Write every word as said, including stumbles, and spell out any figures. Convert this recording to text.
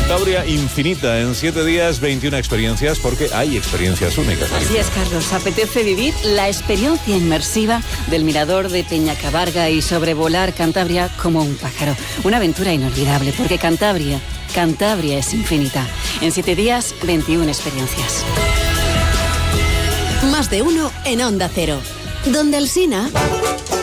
Cantabria infinita, en siete días, veintiuna experiencias, porque hay experiencias únicas. Así es, Carlos. Apetece vivir la experiencia inmersiva del mirador de Peñacabarga y sobrevolar Cantabria como un pájaro. Una aventura inolvidable, porque Cantabria, Cantabria es infinita. En siete días, veintiuna experiencias. Más de uno en Onda Cero. Donde Alsina...